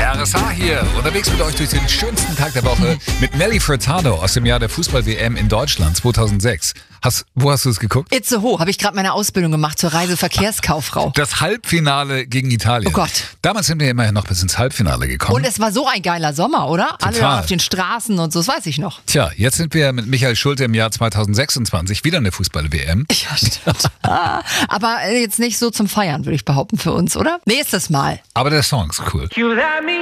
RSA hier, unterwegs mit euch durch den schönsten Tag der Woche mit Nelly Furtado aus dem Jahr der Fußball-WM in Deutschland 2006. Wo hast du es geguckt? Itzehoe, habe ich gerade meine Ausbildung gemacht zur Reiseverkehrskauffrau. Das Halbfinale gegen Italien. Oh Gott. Damals sind wir immerhin noch bis ins Halbfinale gekommen. Und es war so ein geiler Sommer, oder? Total. Alle auf den Straßen und so, das weiß ich noch. Tja, jetzt sind wir mit Michael Schulte im Jahr 2026 wieder in der Fußball-WM. Ja, stimmt. Aber jetzt nicht so zum Feiern, würde ich behaupten, für uns, oder? Nächstes Mal. Aber der Song ist cool.